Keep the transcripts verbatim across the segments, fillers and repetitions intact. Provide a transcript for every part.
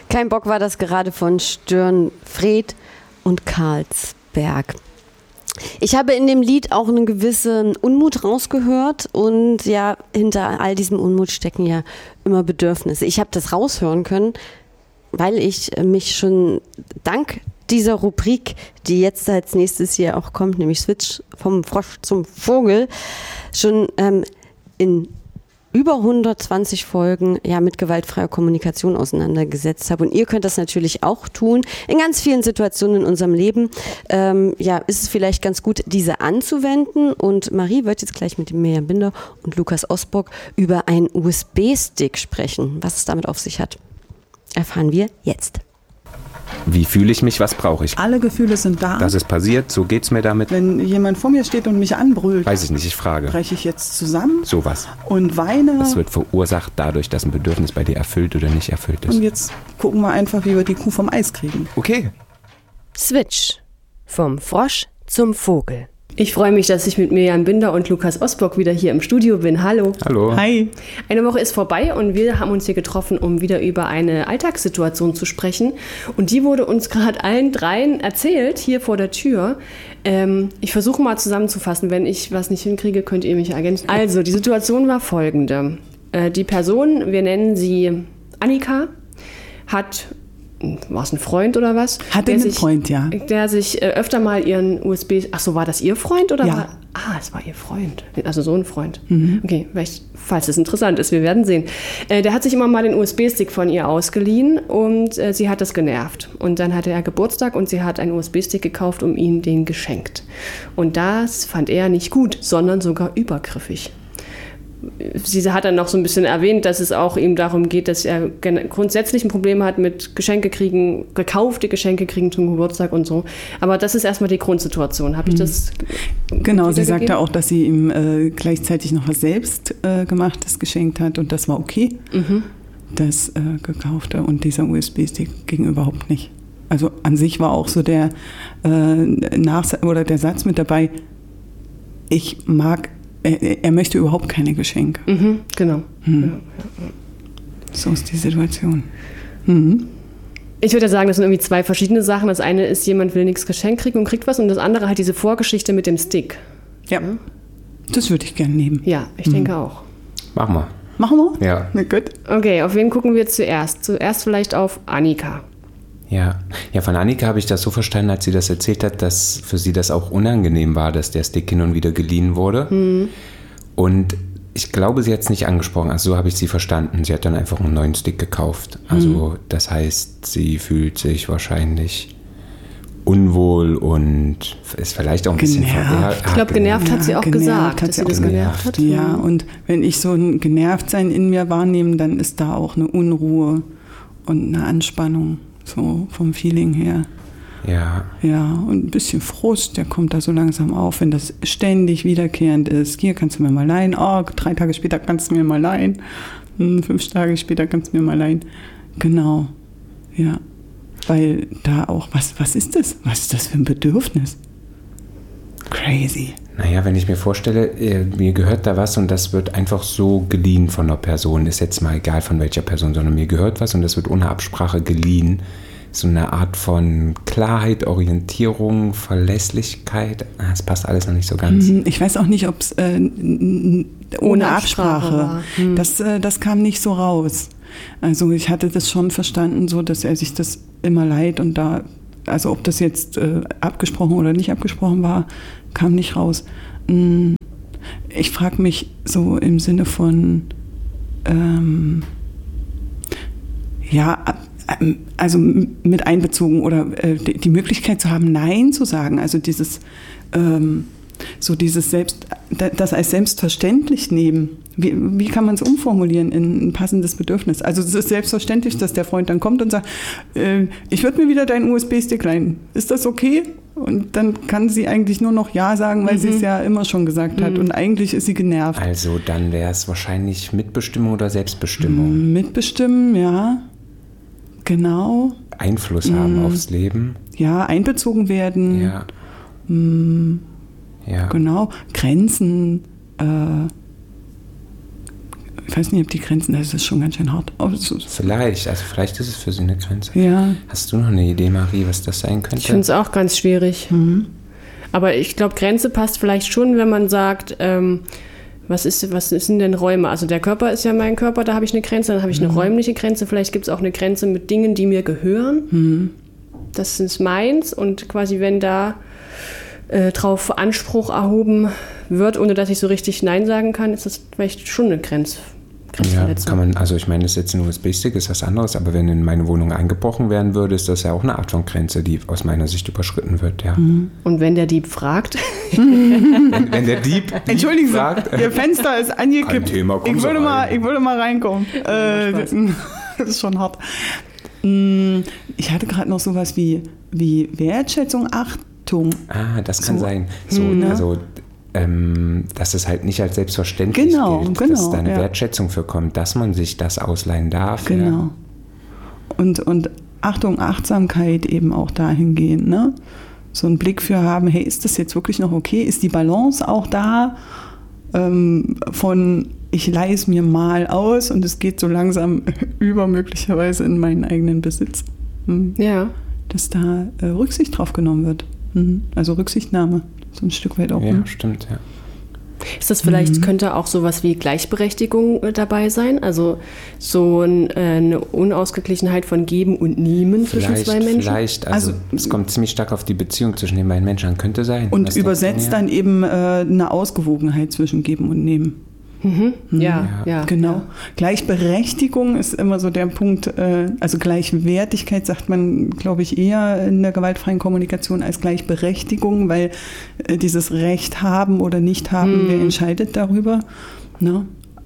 Kein Bock war das gerade von Stirnfried und Carlsberg. Ich habe in dem Lied auch einen gewissen Unmut rausgehört und ja, hinter all diesem Unmut stecken ja immer Bedürfnisse. Ich habe das raushören können, weil ich mich schon dank dieser Rubrik, die jetzt als nächstes hier auch kommt, nämlich Switch vom Frosch zum Vogel, schon ähm, in über hundertzwanzig Folgen ja mit gewaltfreier Kommunikation auseinandergesetzt habe. Und ihr könnt das natürlich auch tun. In ganz vielen Situationen in unserem Leben ähm, ja, ist es vielleicht ganz gut, diese anzuwenden. Und Marie wird jetzt gleich mit dem Mirjam Binder und Lukas Osburg über einen U S B-Stick sprechen. Was es damit auf sich hat, erfahren wir jetzt. Wie fühle ich mich, was brauche ich? Alle Gefühle sind da. Das ist passiert, so geht's mir damit. Wenn jemand vor mir steht und mich anbrüllt, weiß ich nicht, ich frage. breche ich jetzt zusammen Sowas. und weine. Das wird verursacht dadurch, dass ein Bedürfnis bei dir erfüllt oder nicht erfüllt ist. Und jetzt gucken wir einfach, wie wir die Kuh vom Eis kriegen. Okay. Switch. Vom Frosch zum Vogel. Ich freue mich, dass ich mit Mirjam Binder und Lukas Osburg wieder hier im Studio bin. Hallo. Hallo. Hi. Eine Woche ist vorbei und wir haben uns hier getroffen, um wieder über eine Alltagssituation zu sprechen. Und die wurde uns gerade allen dreien erzählt, hier vor der Tür. Ähm, ich versuche mal zusammenzufassen. Wenn ich was nicht hinkriege, könnt ihr mich ergänzen. Also, die Situation war folgende. Äh, die Person, wir nennen sie Annika, hat... War es ein Freund oder was? Hatte einen Freund, ja. Der sich äh, öfter mal ihren U S B... Ach so, war das ihr Freund? Oder ja. War, ah, es war ihr Freund. Also so ein Freund. Mhm. Okay, vielleicht, falls es interessant ist, wir werden sehen. Äh, der hat sich immer mal den U S B-Stick von ihr ausgeliehen und äh, sie hat das genervt. Und dann hatte er Geburtstag und sie hat einen U S B-Stick gekauft und ihm den geschenkt. Und das fand er nicht gut, sondern sogar übergriffig. Sie hat dann noch so ein bisschen erwähnt, dass es auch ihm darum geht, dass er grundsätzlich ein Problem hat mit Geschenke kriegen, gekaufte Geschenke kriegen zum Geburtstag und so. Aber das ist erstmal die Grundsituation. Habe ich das Genau, sie sagte auch, dass sie ihm äh, gleichzeitig noch was selbst äh, gemachtes geschenkt hat und das war okay. Mhm. Das äh, gekaufte und dieser U S B-Stick ging überhaupt nicht. Also an sich war auch so der, äh, Nachs- oder der Satz mit dabei, ich mag Er, er möchte überhaupt keine Geschenke. Mhm, genau. Hm. Ja, ja. So ist die Situation. Mhm. Ich würde sagen, das sind irgendwie zwei verschiedene Sachen. Das eine ist, jemand will nichts geschenkt kriegen und kriegt was. Und das andere halt diese Vorgeschichte mit dem Stick. Ja, ja. Das würde ich gerne nehmen. Ja, ich mhm. denke auch. Machen wir. Machen wir? Ja. Na gut. Okay, auf wen gucken wir zuerst? Zuerst vielleicht auf Annika. Ja. ja, von Annika habe ich das so verstanden, als sie das erzählt hat, dass für sie das auch unangenehm war, dass der Stick hin und wieder geliehen wurde. Mhm. Und ich glaube, sie hat es nicht angesprochen, also so habe ich sie verstanden. Sie hat dann einfach einen neuen Stick gekauft. Also mhm. das heißt, sie fühlt sich wahrscheinlich unwohl und ist vielleicht auch ein bisschen verärgert. Ich glaube, genervt hat sie auch genervt gesagt, hat dass sie sie auch das genervt hat. Ja, und wenn ich so ein Genervtsein in mir wahrnehme, dann ist da auch eine Unruhe und eine Anspannung. So vom Feeling her. Ja. Ja, und ein bisschen Frust, der kommt da so langsam auf, wenn das ständig wiederkehrend ist. Hier kannst du mir mal leihen. Oh, drei Tage später kannst du mir mal leihen. Hm, fünf Tage später kannst du mir mal leihen. Genau. Ja. Weil da auch, was, was ist das? Was ist das für ein Bedürfnis? Crazy. Naja, wenn ich mir vorstelle, mir gehört da was und das wird einfach so geliehen von einer Person, ist jetzt mal egal von welcher Person, sondern mir gehört was und das wird ohne Absprache geliehen. So eine Art von Klarheit, Orientierung, Verlässlichkeit. Es passt alles noch nicht so ganz. Ich weiß auch nicht, ob es äh, ohne, ohne Absprache, Absprache war. Hm. Das, äh, das kam nicht so raus. Also ich hatte das schon verstanden, so dass er sich das immer leiht und da, also ob das jetzt äh, abgesprochen oder nicht abgesprochen war, kam nicht raus. Ich frage mich so im Sinne von, ähm, ja, also mit einbezogen oder äh, die Möglichkeit zu haben, Nein zu sagen, also dieses, ähm, so dieses Selbst, das als selbstverständlich nehmen. Wie, wie kann man es umformulieren in ein passendes Bedürfnis? Also es ist selbstverständlich, dass der Freund dann kommt und sagt, äh, ich würde mir wieder deinen U S B-Stick leihen. Ist das okay? Und dann kann sie eigentlich nur noch Ja sagen, weil mhm. sie es ja immer schon gesagt hat. Mhm. Und eigentlich ist sie genervt. Also dann wäre es wahrscheinlich Mitbestimmung oder Selbstbestimmung. Mitbestimmen, ja. Genau. Einfluss haben mhm. aufs Leben. Ja, einbezogen werden. Ja. Mhm. Ja. Genau. Grenzen. Äh, ich weiß nicht, ob die Grenzen, das ist schon ganz schön hart. Oh, das ist Vielleicht, also vielleicht ist es für sie eine Grenze. ja. Hast du noch eine Idee, Marie, was das sein könnte? Ich finde es auch ganz schwierig. Mhm. Aber ich glaube, Grenze passt vielleicht schon, wenn man sagt, ähm, was ist, was sind denn Räume? Also der Körper ist ja mein Körper, da habe ich eine Grenze, dann habe ich eine Mhm. räumliche Grenze. Vielleicht gibt es auch eine Grenze mit Dingen, die mir gehören. Mhm. Das ist meins und quasi wenn da äh, drauf Anspruch erhoben wird, ohne dass ich so richtig Nein sagen kann, ist das vielleicht schon eine Grenz, Ja, Grenzverletzung. kann man, also ich meine, das ist jetzt ein U S B-Stick, ist was anderes, aber wenn in meine Wohnung eingebrochen werden würde, ist das ja auch eine Art von Grenze, die aus meiner Sicht überschritten wird, ja. Mhm. Und wenn der Dieb fragt, Wenn, wenn der Dieb, Dieb Entschuldigen Sie, fragt, Ihr Fenster ist angekippt. Kein Thema, kommen ich, Sie würde mal, rein. ich würde mal reinkommen. Äh, Spaß. das ist schon hart. Mm, Ich hatte gerade noch sowas wie, wie Wertschätzung, Achtung. ah, das kann So. sein. So, Hm, ne? also, ähm, dass es halt nicht als selbstverständlich Genau, gilt, genau, dass da eine ja. Wertschätzung für kommt, dass man sich das ausleihen darf. Genau. Ja. Und, und Achtung, Achtsamkeit eben auch dahingehend. Ne? So einen Blick für haben, hey, ist das jetzt wirklich noch okay? Ist die Balance auch da? Ähm, von ich leihe es mir mal aus und es geht so langsam über möglicherweise in meinen eigenen Besitz. Hm. ja, Dass da äh, Rücksicht drauf genommen wird. Mhm. Also Rücksichtnahme, so ein Stück weit auch. Ja, Ne? stimmt, ja. ist das vielleicht, Mhm. könnte auch sowas wie Gleichberechtigung äh, dabei sein? Also so ein, äh, eine Unausgeglichenheit von Geben und Nehmen zwischen Vielleicht, zwei Menschen? vielleicht, also, Also- es kommt ziemlich stark auf die Beziehung zwischen den beiden Menschen an, könnte sein. Und Was denkst du übersetzt mir? dann eben äh, eine Ausgewogenheit zwischen Geben und Nehmen. Mhm. Ja, ja, Genau. Ja. Gleichberechtigung ist immer so der Punkt, äh, also Gleichwertigkeit sagt man, glaube ich, eher in der gewaltfreien Kommunikation als Gleichberechtigung, weil äh, dieses Recht haben oder nicht haben, Mhm. wer entscheidet darüber. Ne?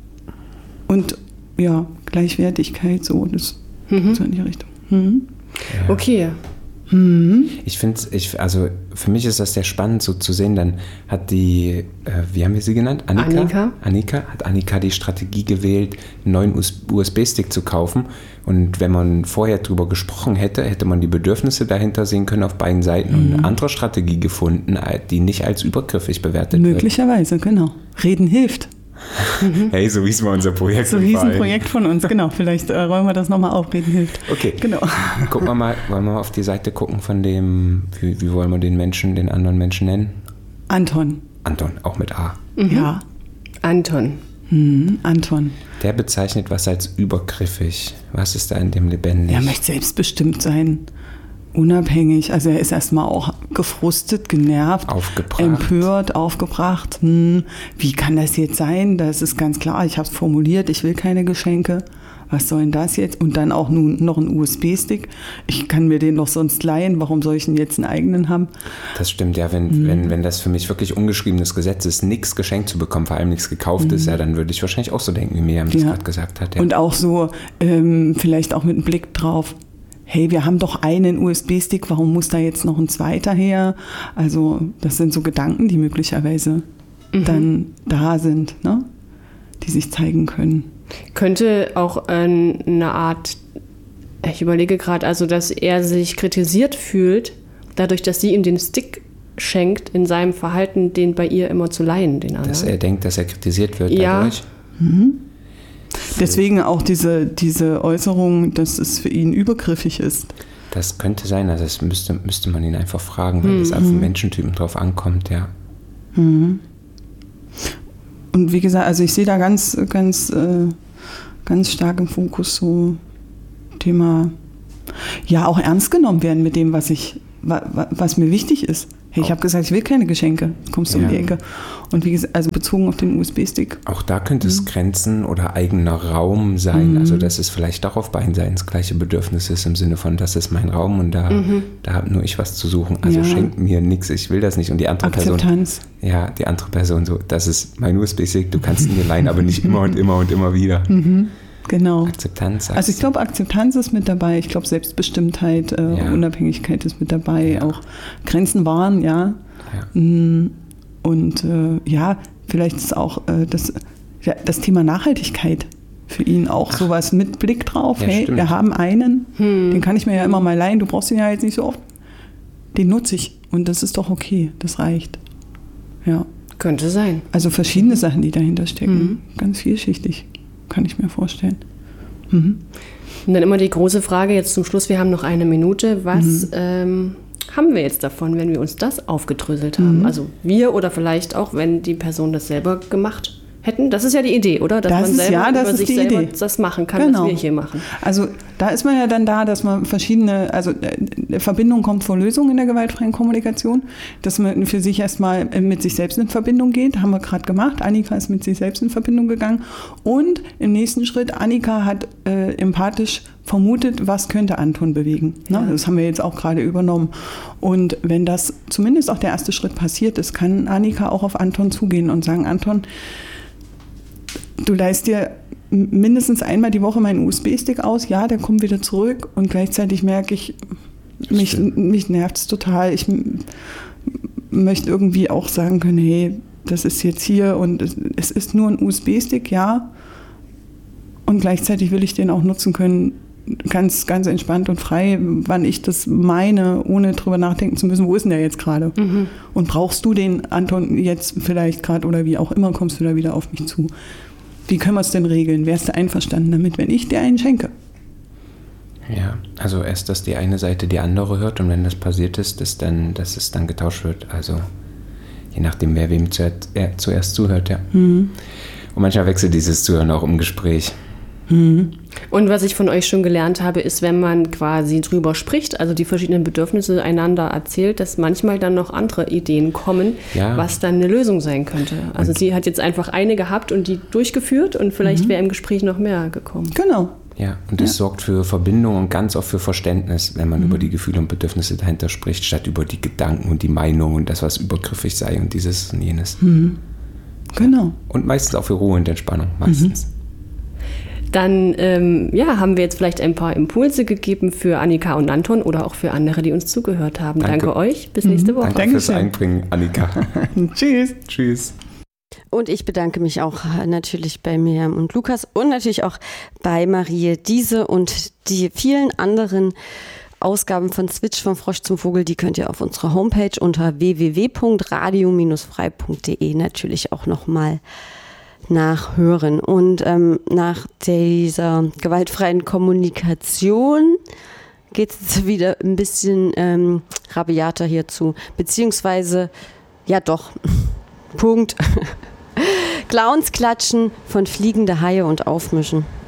Und ja, Gleichwertigkeit, so, das Mhm. so in die Richtung. Mhm. Okay. Mhm. Ich finde ich, also für mich ist das sehr spannend, so zu sehen. Dann hat die, äh, wie haben wir sie genannt? Annika? Annika. Annika hat Annika die Strategie gewählt, einen neuen U S B-Stick zu kaufen. Und wenn man vorher drüber gesprochen hätte, hätte man die Bedürfnisse dahinter sehen können auf beiden Seiten und eine andere Strategie gefunden, die nicht als übergriffig bewertet Möglicherweise, genau. Reden hilft. wird. Hey, so hieß mal unser Projekt. So im hieß ein Verein. Projekt von uns, genau. Vielleicht äh, räumen wir das nochmal auf, Reden hilft. Okay. Genau. Gucken wir mal, wollen wir mal auf die Seite gucken von dem, wie, wie wollen wir den Menschen, den anderen Menschen nennen? Anton. Anton, auch mit A. Ja. Anton. Mhm. Anton. Der bezeichnet was als übergriffig. Was ist da in dem lebendig? Er möchte selbstbestimmt sein, unabhängig. Also er ist erstmal auch gefrustet, genervt, Aufgebracht. empört, aufgebracht. Hm, wie kann das jetzt sein? Das ist ganz klar, ich habe es formuliert, ich will keine Geschenke. Was soll denn das jetzt? Und dann auch nun noch ein U S B-Stick. Ich kann mir den doch sonst leihen. Warum soll ich denn jetzt einen eigenen haben? Das stimmt, ja. Wenn, Mhm. wenn, wenn das für mich wirklich ungeschriebenes Gesetz ist, nichts geschenkt zu bekommen, vor allem nichts gekauft ist, ja, dann würde ich wahrscheinlich auch so denken, wie Miriam das Mhm. Ja. gerade gesagt hat. Ja. Und auch so, ähm, vielleicht auch mit einem Blick drauf, hey, wir haben doch einen U S B-Stick, warum muss da jetzt noch ein zweiter her? Also das sind so Gedanken, die möglicherweise dann da sind, ne? Die sich zeigen können. Könnte auch äh, eine Art, ich überlege gerade, also dass er sich kritisiert fühlt, dadurch, dass sie ihm den Stick schenkt, in seinem Verhalten, den bei ihr immer zu leihen, den anderen. Dass er denkt, dass er kritisiert wird Ja. dadurch. Deswegen auch diese, diese Äußerung, dass es für ihn übergriffig ist. Das könnte sein, also das müsste, müsste man ihn einfach fragen, weil es auf den Menschentypen drauf ankommt, ja. Und wie gesagt, also ich sehe da ganz, ganz, äh, ganz stark im Fokus so Thema, ja, auch ernst genommen werden mit dem, was ich, wa, wa, was mir wichtig ist. Hey, ich habe gesagt, ich will keine Geschenke. Kommst du um Ja. die Ecke. Und wie gesagt, also bezogen auf den U S B-Stick. Auch da könnte Mhm. es Grenzen oder eigener Raum sein. Also dass es vielleicht auch auf beiden Seiten das gleiche Bedürfnis ist im Sinne von, das ist mein Raum und da, da habe nur ich was zu suchen. Also Ja. schenkt mir nichts, ich will das nicht. Und die andere Person, Akzeptanz. ja, die andere Person so, das ist mein U S B-Stick, du kannst ihn mir leihen, aber nicht immer und immer und immer wieder. Genau. Akzeptanz. sagst Also ich du. glaube, Akzeptanz ist mit dabei. Ich glaube, Selbstbestimmtheit, äh, Ja. Unabhängigkeit ist mit dabei. Ja. Auch Grenzen wahren, ja. Ja. Mm, Und äh, ja, vielleicht ist auch äh, das, ja, das Thema Nachhaltigkeit für ihn auch sowas mit Blick drauf. Ja, Hey, stimmt. wir haben einen, den kann ich mir ja immer mal leihen. Du brauchst ihn ja jetzt nicht so oft. Den nutze ich und das ist doch okay. Das reicht. Ja. Könnte sein. Also verschiedene Sachen, die dahinter stecken. Ganz vielschichtig. kann ich mir vorstellen. Mhm. Und dann immer die große Frage jetzt zum Schluss, wir haben noch eine Minute, was mhm. ähm, haben wir jetzt davon, wenn wir uns das aufgedröselt haben? Mhm. Also wir oder vielleicht auch, wenn die Person das selber gemacht hätten. Das ist ja die Idee, oder? Dass das man ist, selber ja, das über ist sich die selber Idee. das machen kann, genau. was wir hier machen. Also da ist man ja dann da, dass man verschiedene, also äh, Verbindung kommt vor Lösung in der gewaltfreien Kommunikation, dass man für sich erstmal mit sich selbst in Verbindung geht, haben wir gerade gemacht. Annika ist mit sich selbst in Verbindung gegangen und im nächsten Schritt, Annika hat äh, empathisch vermutet, was könnte Anton bewegen. Ja. Ne? Das haben wir jetzt auch gerade übernommen. Und wenn das zumindest auch der erste Schritt passiert ist, kann Annika auch auf Anton zugehen und sagen, Anton, du leihst dir mindestens einmal die Woche meinen U S B-Stick aus, ja, der kommt wieder zurück und gleichzeitig merke ich, mich, mich nervt es total. Ich m- möchte irgendwie auch sagen können, hey, das ist jetzt hier und es, es ist nur ein U S B-Stick, ja, und gleichzeitig will ich den auch nutzen können, ganz, ganz entspannt und frei, wann ich das meine, ohne drüber nachdenken zu müssen, wo ist denn der jetzt gerade? Mhm. Und brauchst du den, Anton, jetzt vielleicht gerade oder wie auch immer, kommst du da wieder auf mich zu? Wie können wir es denn regeln? Wärst du einverstanden damit, wenn ich dir einen schenke? Ja, also erst, dass die eine Seite die andere hört und wenn das passiert ist, dass, dann, dass es dann getauscht wird. Also je nachdem, wer wem zuerst, äh, zuerst zuhört, ja. Mhm. Und manchmal wechselt dieses Zuhören auch im Gespräch. Mhm. Und was ich von euch schon gelernt habe, ist, wenn man quasi drüber spricht, also die verschiedenen Bedürfnisse einander erzählt, dass manchmal dann noch andere Ideen kommen, ja. was dann eine Lösung sein könnte. Also und sie hat jetzt einfach eine gehabt und die durchgeführt und vielleicht mhm. wäre im Gespräch noch mehr gekommen. Genau. Ja, und das ja. sorgt für Verbindung und ganz oft für Verständnis, wenn man mhm. über die Gefühle und Bedürfnisse dahinter spricht, statt über die Gedanken und die Meinung und das, was übergriffig sei und dieses und jenes. Mhm. Genau. Ja. Und meistens auch für Ruhe und Entspannung, meistens. Mhm. Dann ähm, ja, haben wir jetzt vielleicht ein paar Impulse gegeben für Annika und Anton oder auch für andere, die uns zugehört haben. Danke, Danke euch. Bis nächste Woche. Danke fürs Einbringen, Annika. Tschüss. Tschüss. Und ich bedanke mich auch natürlich bei Miriam und Lukas und natürlich auch bei Marie. Diese und die vielen anderen Ausgaben von Switch vom Frosch zum Vogel, die könnt ihr auf unserer Homepage unter w w w punkt radio frei punkt d e natürlich auch nochmal nachhören. Und ähm, nach dieser gewaltfreien Kommunikation geht es wieder ein bisschen ähm, rabiater hierzu. Beziehungsweise, ja doch, Punkt. Clowns klatschen, von fliegende Haie und aufmischen.